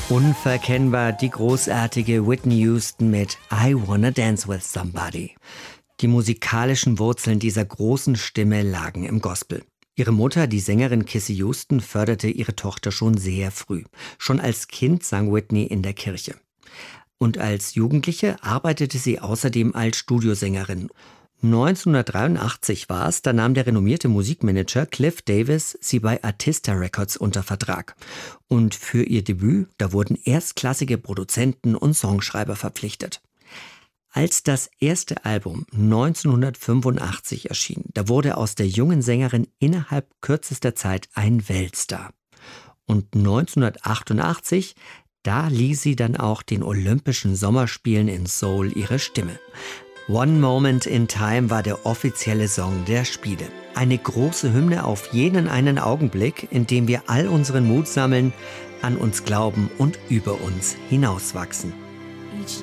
Unverkennbar die großartige Whitney Houston mit I Wanna Dance with Somebody. Die musikalischen Wurzeln dieser großen Stimme lagen im Gospel. Ihre Mutter, die Sängerin Kissy Houston, förderte ihre Tochter schon sehr früh. Schon als Kind sang Whitney in der Kirche. Und als Jugendliche arbeitete sie außerdem als Studiosängerin. 1983 war es, da nahm der renommierte Musikmanager Cliff Davis sie bei Arista Records unter Vertrag. Und für ihr Debüt, da wurden erstklassige Produzenten und Songschreiber verpflichtet. Als das erste Album 1985 erschien, da wurde aus der jungen Sängerin innerhalb kürzester Zeit ein Weltstar. Und 1988, da lieh sie dann auch den Olympischen Sommerspielen in Seoul ihre Stimme. One Moment in Time war der offizielle Song der Spiele. Eine große Hymne auf jenen einen Augenblick, in dem wir all unseren Mut sammeln, an uns glauben und über uns hinauswachsen. Each